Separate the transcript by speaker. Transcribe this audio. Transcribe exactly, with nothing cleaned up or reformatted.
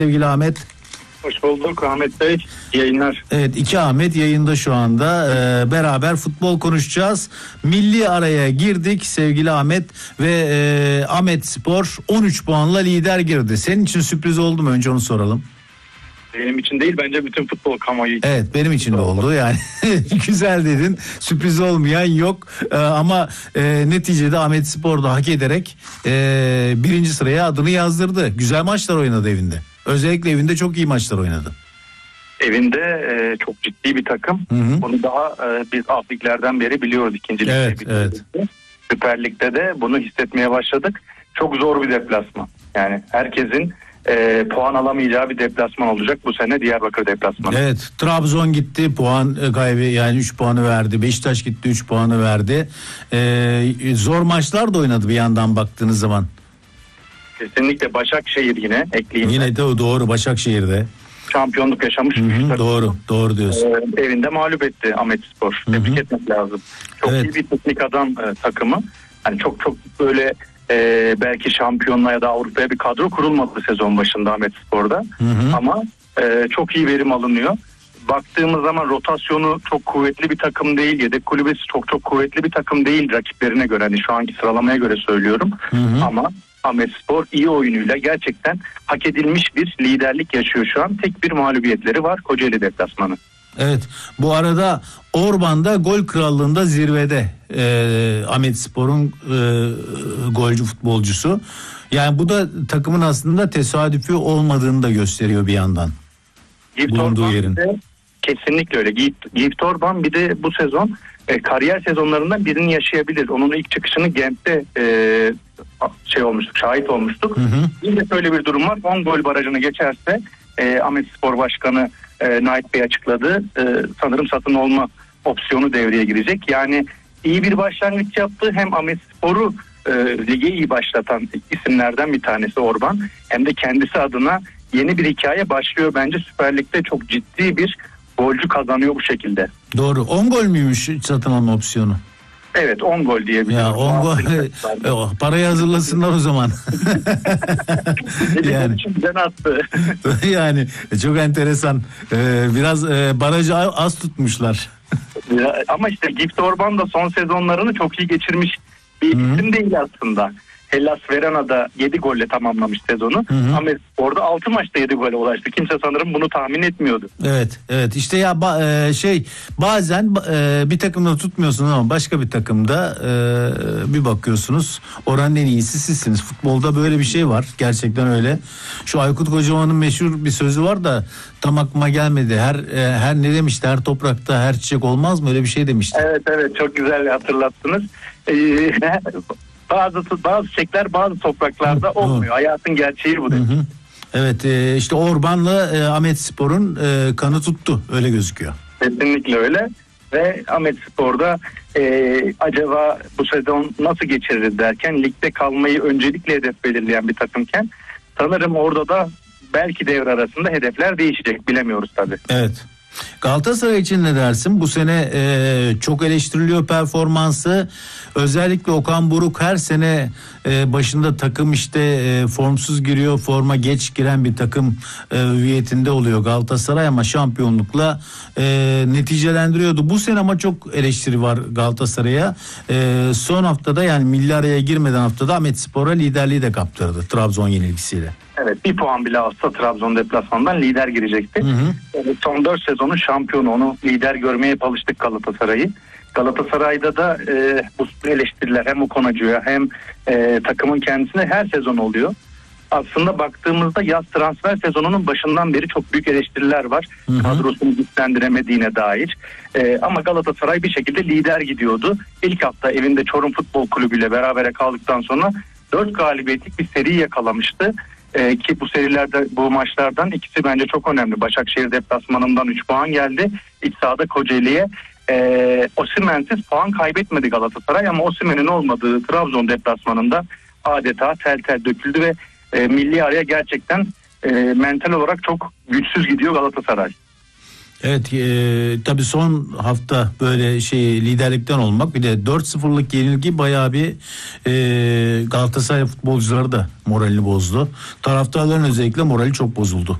Speaker 1: Sevgili Ahmet.
Speaker 2: Hoş bulduk Ahmet Bey. Yayınlar.
Speaker 1: Evet, iki Ahmet yayında şu anda. Ee, beraber futbol konuşacağız. Milli araya girdik sevgili Ahmet ve e, Ahmet Spor on üç puanla lider girdi. Senin için sürpriz oldu mu? Önce onu soralım.
Speaker 2: Benim için değil, bence bütün futbol kamuoyu için.
Speaker 1: Evet, benim için de oldu yani. Güzel dedin, sürpriz olmayan yok ee, ama e, neticede Ahmet Spor da hak ederek e, birinci sıraya adını yazdırdı. Güzel maçlar oynadı evinde. Özellikle evinde çok iyi maçlar oynadı.
Speaker 2: Evinde e, çok ciddi bir takım. Hı hı. Bunu daha e, biz alt liglerden beri biliyoruz. İkinci ligde.
Speaker 1: Evet, evet.
Speaker 2: Süper Lig'de de bunu hissetmeye başladık. Çok zor bir deplasman. Yani herkesin e, puan alamayacağı bir deplasman olacak bu sene, Diyarbakır deplasmanı.
Speaker 1: Evet, Trabzon gitti, puan kaybı, yani üç puanı verdi. Beşiktaş gitti, üç puanı verdi. E, zor maçlar da oynadı bir yandan baktığınız zaman.
Speaker 2: Kesinlikle. Başakşehir yine ekleyeyim.
Speaker 1: Yine de doğru, Başakşehir'de
Speaker 2: şampiyonluk yaşamış.
Speaker 1: Hı hı, doğru, doğru diyorsun.
Speaker 2: Ee, evinde mağlup etti Ahmet Spor. Tebrik etmek lazım. Çok evet. iyi bir teknik adam e, takımı. Hani çok çok böyle e, belki şampiyonluğa ya da Avrupa'ya bir kadro kurulmadı sezon başında Ahmet Spor'da. Hı hı. Ama e, çok iyi verim alınıyor. Baktığımız zaman rotasyonu çok kuvvetli bir takım değil. Yedek kulübesi çok çok kuvvetli bir takım değil rakiplerine göre. Hani şu anki sıralamaya göre söylüyorum. Hı hı. Ama Ahmet Spor iyi oyunuyla gerçekten hak edilmiş bir liderlik yaşıyor şu an. Tek bir mağlubiyetleri var, Kocaeli deplasmanı.
Speaker 1: Evet, bu arada Orban'da gol krallığında zirvede ee, Ahmet Spor'un e, golcü futbolcusu. Yani bu da takımın aslında tesadüfi olmadığını da gösteriyor bir yandan.
Speaker 2: Gift bulunduğu Orban yerin. De, kesinlikle öyle. Gift, Gift Orban bir de bu sezon e, kariyer sezonlarından birini yaşayabilir. Onun ilk çıkışını Gent'te e, şey olmuştuk, şahit olmuştuk. Hı hı. Yine böyle bir durum var. on gol barajını geçerse e, Ahmet Spor Başkanı e, Nait Bey açıkladı. E, sanırım satın olma opsiyonu devreye girecek. Yani iyi bir başlangıç yaptı. Hem Ahmet Spor'u e, lige iyi başlatan isimlerden bir tanesi Orban. Hem de kendisi adına yeni bir hikaye başlıyor. Bence Süper Lig'de çok ciddi bir golcü kazanıyor bu şekilde.
Speaker 1: Doğru. on gol müymüş satın alma opsiyonu?
Speaker 2: Evet, on gol diyebilirim.
Speaker 1: Ya on gol. E, parayı hazırlasınlar o zaman.
Speaker 2: yani içimden attı.
Speaker 1: Yani çok enteresan. Ee, biraz e, barajı az tutmuşlar.
Speaker 2: Ya, ama işte Gift Orban da son sezonlarını çok iyi geçirmiş bir isim değil aslında. Hellas Verona'da yedi golle tamamlamış sezonu. Hı hı. Ama orada altı maçta yedi gole ulaştı. Kimse sanırım bunu tahmin etmiyordu.
Speaker 1: Evet, evet. İşte ya ba- e, şey bazen e, bir takımda tutmuyorsunuz ama başka bir takımda e, bir bakıyorsunuz oranın en iyisi sizsiniz. Futbolda böyle bir şey var. Gerçekten öyle. Şu Aykut Kocaman'ın meşhur bir sözü var da tam aklıma gelmedi. Her e, her ne demişti? Her toprakta her çiçek olmaz mı? Öyle bir şey demişti.
Speaker 2: Evet, evet. Çok güzel hatırlattınız. Ee, Bazı bazı çiçekler bazı topraklarda hı, olmuyor. Hı. Hayatın gerçeği bu. Hı hı.
Speaker 1: Evet, e, işte Orban'la e, Ahmet Spor'un e, kanı tuttu, öyle gözüküyor.
Speaker 2: Kesinlikle öyle. Ve Ahmet Spor'da e, acaba bu sezon nasıl geçirir derken ligde kalmayı öncelikle hedef belirleyen bir takımken sanırım orada da belki devre arasında hedefler değişecek, bilemiyoruz tabii.
Speaker 1: Evet. Galatasaray için ne dersin? Bu sene e, çok eleştiriliyor performansı. Özellikle Okan Buruk her sene e, başında takım işte e, formsuz giriyor, forma geç giren bir takım e, hüviyetinde oluyor Galatasaray ama şampiyonlukla e, neticelendiriyordu. Bu sene ama çok eleştiri var Galatasaray'a. E, son haftada, yani milli araya girmeden haftada Ahmet Spor'a liderliği de kaptırdı Trabzon yenilgisiyle.
Speaker 2: Evet, bir puan bile alsa Trabzon deplasmandan lider girecekti. Hı hı. Evet, son dört sezonun şampiyonu, onu lider görmeye alıştık Galatasaray'ı. Galatasaray'da da e, bu eleştiriler hem Okan Hoca'ya hem e, takımın kendisine her sezon oluyor. Aslında baktığımızda yaz transfer sezonunun başından beri çok büyük eleştiriler var. Hı hı. Kadrosunu güçlendiremediğine dair. E, ama Galatasaray bir şekilde lider gidiyordu. İlk hafta evinde Çorum Futbol Kulübü ile berabere kaldıktan sonra dört galibiyetlik bir seri yakalamıştı. Ee, ki bu serilerde, bu maçlardan ikisi bence çok önemli. Başakşehir deplasmanından üç puan geldi. İç sahada Kocaeli'ye ee, Osimhen'siz puan kaybetmedi Galatasaray ama Osimhen'in olmadığı Trabzon deplasmanında adeta tel tel döküldü ve e, milli araya gerçekten e, mental olarak çok güçsüz gidiyor Galatasaray.
Speaker 1: Evet, e, tabii son hafta böyle şey liderlikten olmak, bir de dört sıfırlık yenilgi bayağı bir e, Galatasaray futbolcuları da moralini bozdu. Taraftarların özellikle morali çok bozuldu.